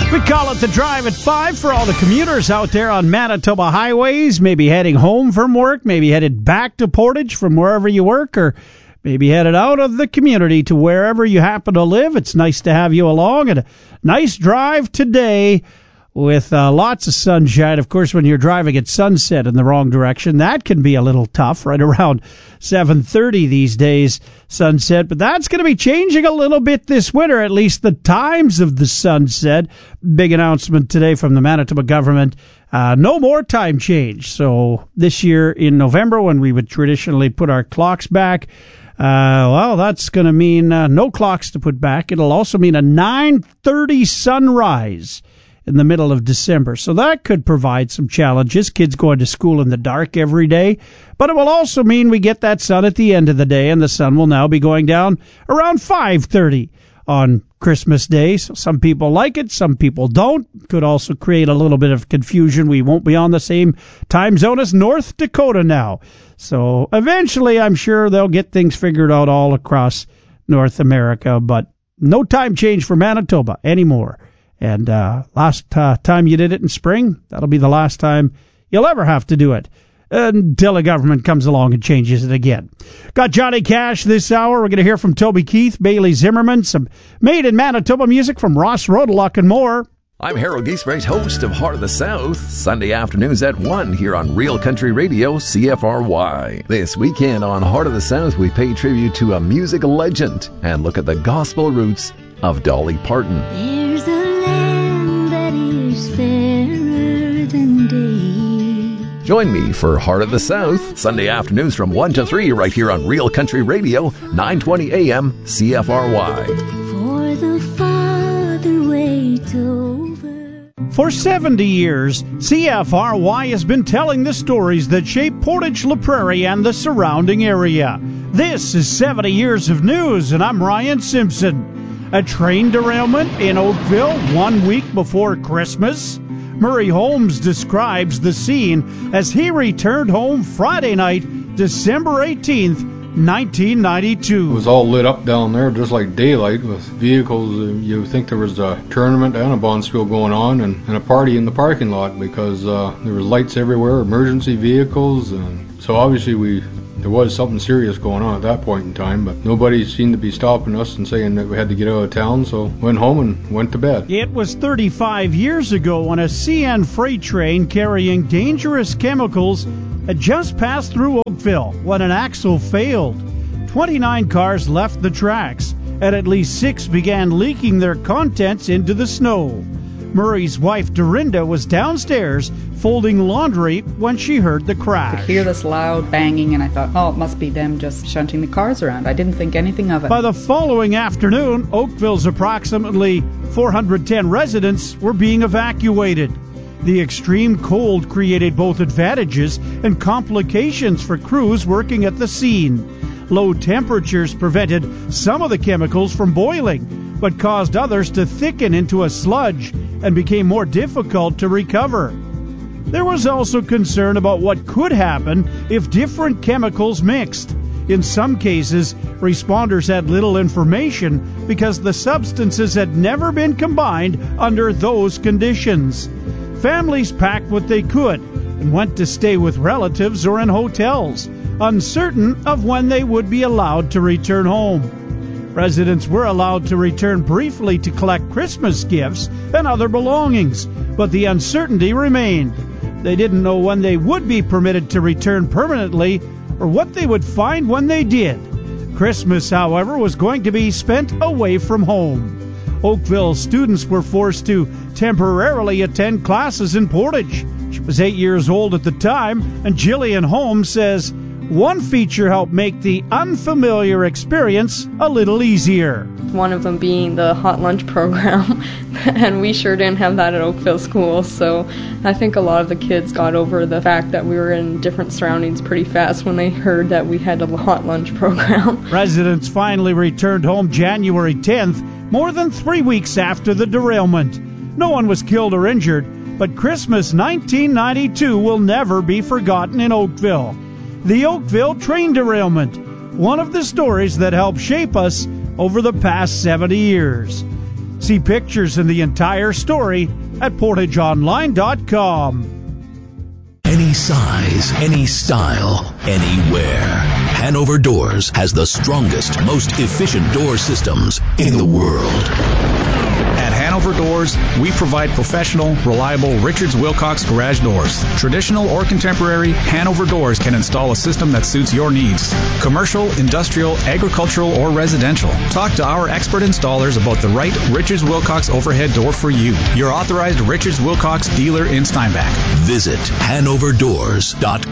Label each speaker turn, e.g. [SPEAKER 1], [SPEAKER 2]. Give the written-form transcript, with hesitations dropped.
[SPEAKER 1] We call it the Drive at 5 for all the commuters out there on Manitoba highways, maybe heading home from work, maybe headed back to Portage from wherever you work, or maybe headed out of the community to wherever you happen to live. It's nice to have you along, and a nice drive today with lots of sunshine. Of course, when you're driving at sunset in the wrong direction, that can be a little tough, right around 7:30 these days, sunset. But that's going to be changing a little bit this winter, at least the times of the sunset. Big announcement today from the Manitoba government. No more time change. So this year in November, when we would traditionally put our clocks back, well, that's going to mean no clocks to put back. It'll also mean a 9:30 sunrise in the middle of December. So that could provide some challenges, kids going to school in the dark every day. But it will also mean we get that sun at the end of the day, and the sun will now be going down around 5:30 on Christmas Day. So some people like it, some people don't. Could also create a little bit of confusion. We won't be on the same time zone as North Dakota now. So eventually, I'm sure they'll get things figured out all across North America, but no time change for Manitoba anymore. And last time you did it in spring, that'll be the last time you'll ever have to do it until the government comes along and changes it again. Got Johnny Cash this hour. We're going to hear from Toby Keith, Bailey Zimmerman, some Made in Manitoba music from Ross Rodeluck, and more.
[SPEAKER 2] I'm Harold Giesbrecht, host of Heart of the South, Sunday afternoons at 1 here on Real Country Radio, CFRY. This weekend on Heart of the South, we pay tribute to a music legend and look at the gospel roots of Dolly Parton.
[SPEAKER 3] There's a land that is fairer than day.
[SPEAKER 2] Join me for Heart of the South, Sunday afternoons from 1 to 3 right here on Real Country Radio, 920 AM, CFRY.
[SPEAKER 3] For the Father waits over.
[SPEAKER 1] For 70 years, CFRY has been telling the stories that shape Portage La Prairie and the surrounding area. This is 70 years of news, and I'm Ryan Simpson. A train derailment in Oakville 1 week before Christmas. Murray Holmes describes the scene as he returned home Friday night, December 18th, 1992.
[SPEAKER 4] It was all lit up down there just like daylight with vehicles. You think there was a tournament and a bonspiel going on and a party in the parking lot because there was lights everywhere, emergency vehicles, and so obviously there was something serious going on at that point in time, but nobody seemed to be stopping us and saying that we had to get out of town, so went home and went to bed.
[SPEAKER 1] It was 35 years ago when a CN freight train carrying dangerous chemicals had just passed through Oakville when an axle failed. 29 cars left the tracks, and at least 6 began leaking their contents into the snow. Murray's wife, Dorinda, was downstairs folding laundry when she heard the crash.
[SPEAKER 5] I could hear this loud banging, and I thought, oh, it must be them just shunting the cars around. I didn't think anything of it.
[SPEAKER 1] By the following afternoon, Oakville's approximately 410 residents were being evacuated. The extreme cold created both advantages and complications for crews working at the scene. Low temperatures prevented some of the chemicals from boiling, but caused others to thicken into a sludge and became more difficult to recover. There was also concern about what could happen if different chemicals mixed. In some cases, responders had little information because the substances had never been combined under those conditions. Families packed what they could and went to stay with relatives or in hotels, uncertain of when they would be allowed to return home. Residents were allowed to return briefly to collect Christmas gifts and other belongings, but the uncertainty remained. They didn't know when they would be permitted to return permanently or what they would find when they did. Christmas, however, was going to be spent away from home. Oakville students were forced to temporarily attend classes in Portage. She was 8 years old at the time, and Jillian Holmes says one feature helped make the unfamiliar experience a little easier.
[SPEAKER 6] One of them being the hot lunch program, and we sure didn't have that at Oakville School, so I think a lot of the kids got over the fact that we were in different surroundings pretty fast when they heard that we had a hot lunch program.
[SPEAKER 1] Residents finally returned home January 10th, more than 3 weeks after the derailment. No one was killed or injured, but Christmas 1992 will never be forgotten in Oakville. The Oakville train derailment, one of the stories that helped shape us over the past 70 years. See pictures and the entire story at portageonline.com.
[SPEAKER 7] Any size, any style, anywhere. Hanover Doors has the strongest, most efficient door systems in the world.
[SPEAKER 8] At Hanover Doors, we provide professional, reliable Richards Wilcox garage doors. Traditional or contemporary, Hanover Doors can install a system that suits your needs. Commercial, industrial, agricultural, or residential. Talk to our expert installers about the right Richards Wilcox overhead door for you. Your authorized Richards Wilcox dealer in Steinbach.
[SPEAKER 7] Visit HanoverDoors.com.